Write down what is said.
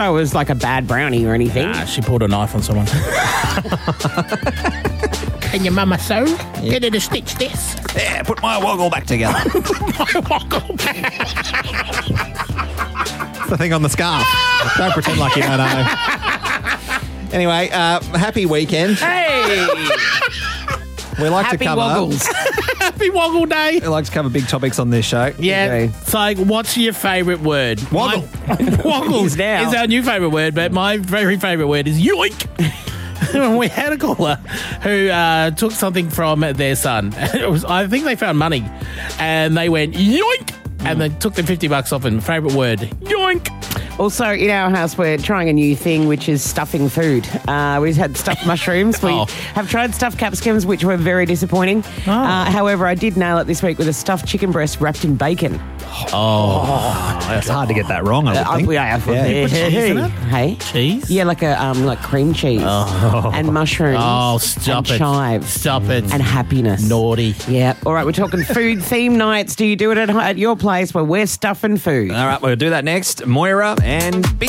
it was like a bad brownie or anything. Nah, she pulled a knife on someone. Can your mama sew? Get her to stitch this. Yeah, put my woggle back together. My woggle back. It's the thing on the scarf. Don't pretend like you don't know. Anyway, happy weekend. Hey! We like Happy to cover. woggles. Happy Woggle Day. We like to cover big topics on this show. Yeah. So, what's your favourite word? Woggle. Woggle Is now. is our new favourite word, but my very favourite word is yoink. We had a caller who took something from their son. I think they found money, and they went yoink, and they took the $50 off. And favourite word, yoink. Also, in our house, we're trying a new thing, which is stuffing food. We've had stuffed mushrooms. We have tried stuffed capsicums, which were very disappointing. However, I did nail it this week with a stuffed chicken breast wrapped in bacon. It's hard to get that wrong, I would think. Yeah, You put cheese in it? Hey? Cheese? Yeah, like cream cheese and mushrooms. Oh, stop and it. chives. Stop it. And happiness. Naughty. Yeah. All right, we're talking food theme nights. Do you do it at your place where we're stuffing food? All right, we'll do that next. Moira and Big